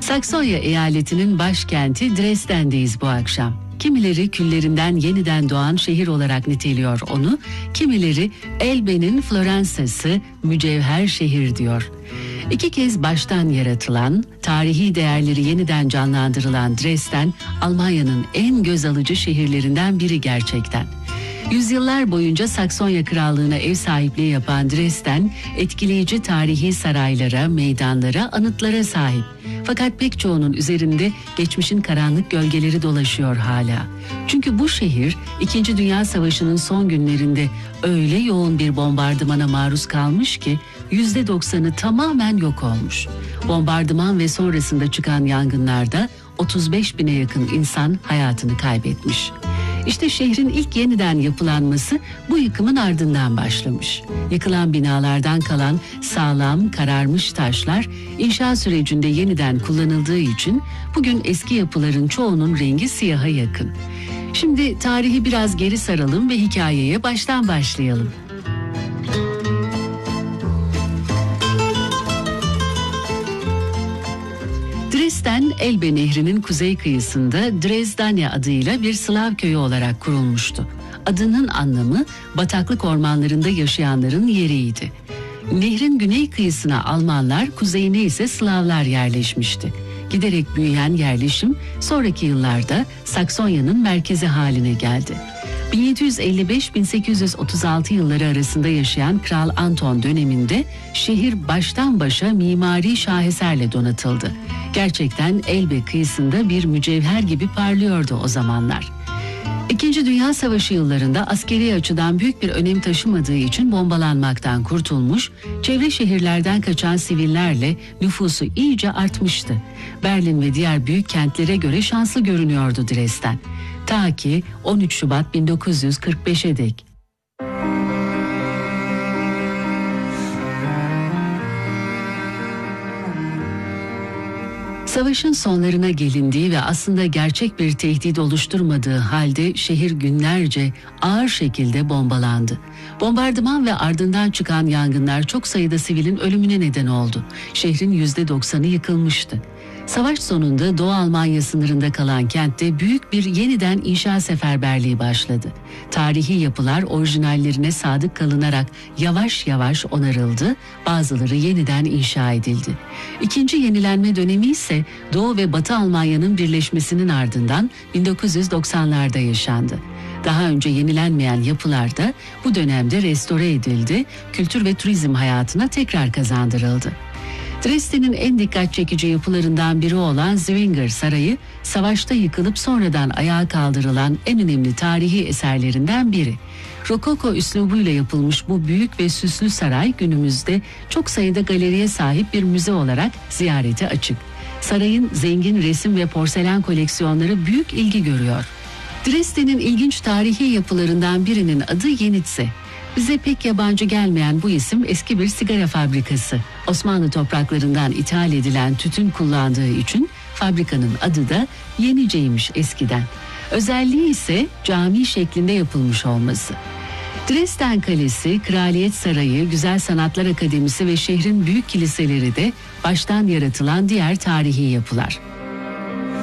Saksonya eyaletinin başkenti Dresden'deyiz bu akşam. Kimileri küllerinden yeniden doğan şehir olarak niteliyor onu, kimileri Elbe'nin Floransa'sı, mücevher şehir diyor. İki kez baştan yaratılan, tarihi değerleri yeniden canlandırılan Dresden, Almanya'nın en göz alıcı şehirlerinden biri gerçekten. Yüzyıllar boyunca Saksonya Krallığı'na ev sahipliği yapan Dresden, etkileyici tarihi saraylara, meydanlara, anıtlara sahip. Fakat pek çoğunun üzerinde geçmişin karanlık gölgeleri dolaşıyor hala. Çünkü bu şehir 2. Dünya Savaşı'nın son günlerinde öyle yoğun bir bombardımana maruz kalmış ki %90'ı tamamen yok olmuş. Bombardıman ve sonrasında çıkan yangınlarda 35 bine yakın insan hayatını kaybetmiş. İşte şehrin ilk yeniden yapılanması bu yıkımın ardından başlamış. Yıkılan binalardan kalan sağlam, kararmış taşlar inşa sürecinde yeniden kullanıldığı için bugün eski yapıların çoğunun rengi siyaha yakın. Şimdi tarihi biraz geri saralım ve hikayeye baştan başlayalım. Dresden, Elbe Nehri'nin kuzey kıyısında Drezdania adıyla bir Slav köyü olarak kurulmuştu. Adının anlamı bataklık ormanlarında yaşayanların yeriydi. Nehrin güney kıyısına Almanlar, kuzeyine ise Slavlar yerleşmişti. Giderek büyüyen yerleşim sonraki yıllarda Saksonya'nın merkezi haline geldi. 1755-1836 yılları arasında yaşayan Kral Anton döneminde şehir baştan başa mimari şaheserle donatıldı. Gerçekten Elbe kıyısında bir mücevher gibi parlıyordu o zamanlar. İkinci Dünya Savaşı yıllarında askeri açıdan büyük bir önem taşımadığı için bombalanmaktan kurtulmuş, çevre şehirlerden kaçan sivillerle nüfusu iyice artmıştı. Berlin ve diğer büyük kentlere göre şanslı görünüyordu Dresden. Ta ki 13 Şubat 1945'e dek. Savaşın sonlarına gelindiği ve aslında gerçek bir tehdit oluşturmadığı halde şehir günlerce ağır şekilde bombalandı. Bombardıman ve ardından çıkan yangınlar çok sayıda sivilin ölümüne neden oldu. Şehrin %90'ı yıkılmıştı. Savaş sonunda Doğu Almanya sınırında kalan kentte büyük bir yeniden inşa seferberliği başladı. Tarihi yapılar orijinallerine sadık kalınarak yavaş yavaş onarıldı, bazıları yeniden inşa edildi. İkinci yenilenme dönemi ise Doğu ve Batı Almanya'nın birleşmesinin ardından 1990'larda yaşandı. Daha önce yenilenmeyen yapılar da bu dönemde restore edildi, kültür ve turizm hayatına tekrar kazandırıldı. Dresden'in en dikkat çekici yapılarından biri olan Zwinger Sarayı, savaşta yıkılıp sonradan ayağa kaldırılan en önemli tarihi eserlerinden biri. Rokoko üslubuyla yapılmış bu büyük ve süslü saray günümüzde çok sayıda galeriye sahip bir müze olarak ziyarete açık. Sarayın zengin resim ve porselen koleksiyonları büyük ilgi görüyor. Dresden'in ilginç tarihi yapılarından birinin adı Yenitse. Bize pek yabancı gelmeyen bu isim eski bir sigara fabrikası. Osmanlı topraklarından ithal edilen tütün kullandığı için fabrikanın adı da Yenice'ymiş eskiden. Özelliği ise cami şeklinde yapılmış olması. Dresden Kalesi, Kraliyet Sarayı, Güzel Sanatlar Akademisi ve şehrin büyük kiliseleri de baştan yaratılan diğer tarihi yapılar.